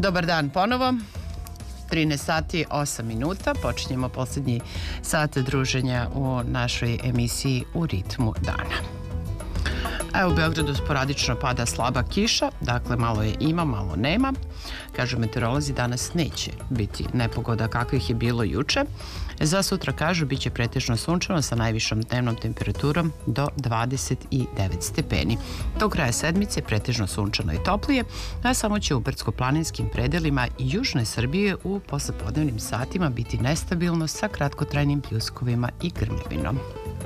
Dobar dan ponovo. 13 sati 8 minuta. Počinjemo posljednji sat druženja u našoj emisiji U ritmu dana. U Beogradu sporadično pada slaba kiša, dakle malo je ima, malo nema. Kažu meteorolozi, danas neće biti nepogoda kakvih je bilo juče. Za sutra, kažu, bit će pretežno sunčano sa najvišom dnevnom temperaturom do 29 stepeni. Do kraja sedmice pretežno sunčano i toplije, a samo će u brdsko-planinskim predelima i južne Srbije u poslepodnevnim satima biti nestabilno sa kratkotrajnim pljuskovima i grmljavinom.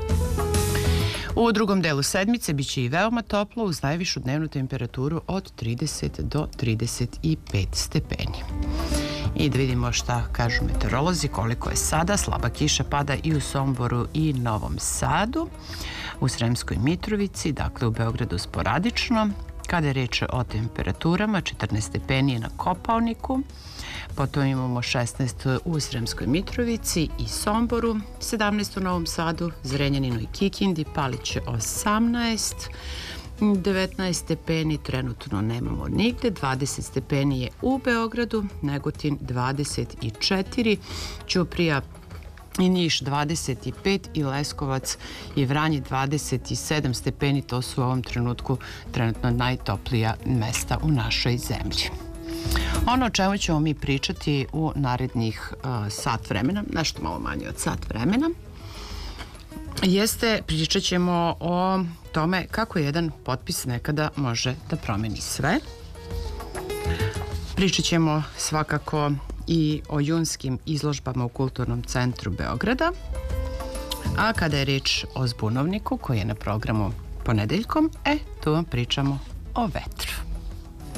U drugom delu sedmice bit će i veoma toplo uz najvišu dnevnu temperaturu od 30 do 35 stepeni. I da vidimo šta kažu meteorolozi, koliko je sada. Slaba kiša pada i u Somboru i Novom Sadu, u Sremskoj Mitrovici, dakle u Beogradu sporadično. Kada je reč o temperaturama, 14 stepeni je na Kopaoniku, potom imamo 16 u Sremskoj Mitrovici i Somboru, 17 u Novom Sadu, Zrenjaninu i Kikindi, Paliće 18, 19 stepeni trenutno nemamo nigde, 20 stepeni je u Beogradu, Negotin 24, Ćuprija i Niš 25 i Leskovac i Vranje 27 stepeni. To su u ovom trenutku trenutno najtoplija mesta u našoj zemlji. Ono o čemu ćemo mi pričati u narednih sat vremena, nešto malo manje od sat vremena, pričat ćemo o tome kako jedan potpis nekada može da promeni sve. Pričat ćemo svakako i o junskim izložbama u Kulturnom centru Beograda, a kada je reč o Zbunovniku koji je na programu ponedeljkom, tu vam pričamo o vetru.